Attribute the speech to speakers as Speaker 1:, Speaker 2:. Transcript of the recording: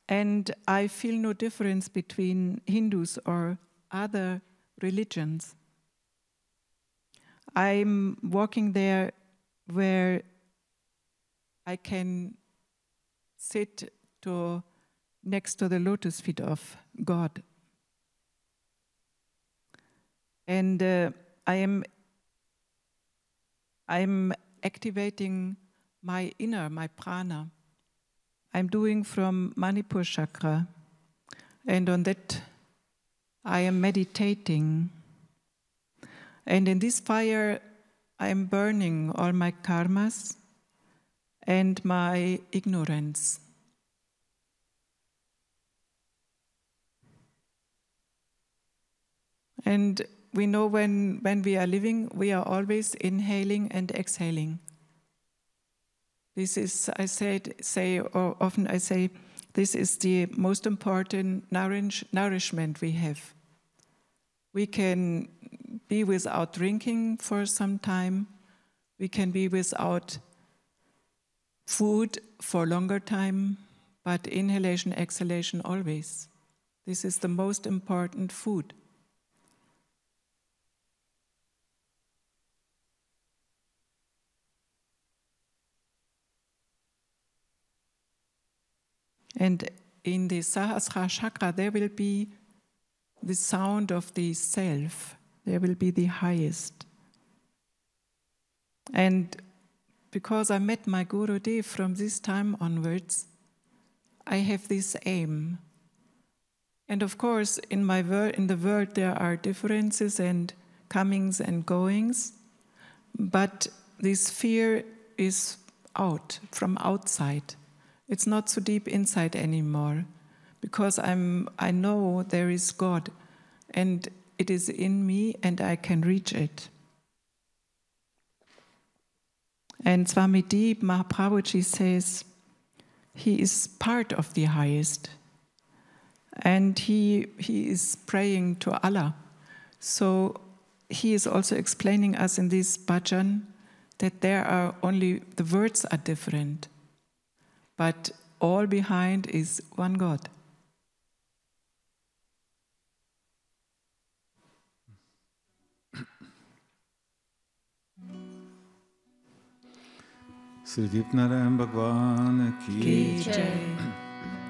Speaker 1: And I feel no difference between Hindus or other religions. I'm walking there where I can sit next to the lotus feet of God. And I'm activating my inner, my prana. I'm doing from Manipur chakra. And on that, I am meditating. And in this fire, I am burning all my karmas and my ignorance. And we know when we are living, we are always inhaling and exhaling. This is, often I say, this is the most important nourishment we have. We can be without drinking for some time. We can be without food for longer time, but inhalation, exhalation always. This is the most important food. And in the Sahasrara chakra, there will be the sound of the self. There will be the highest. And because I met my Guru Dev from this time onwards, I have this aim. And of course, in the world there are differences and comings and goings, but this fear is out, from outside. It's not so deep inside anymore, because I know there is God, and it is in me, and I can reach it. And Swami Deep Mahaprabhuji says he is part of the highest, and he is praying to Allah. So he is also explaining us in this bhajan that there are only the words are different, but all behind is one God.
Speaker 2: Sudip Narayan Bhagwan ki
Speaker 1: Jai.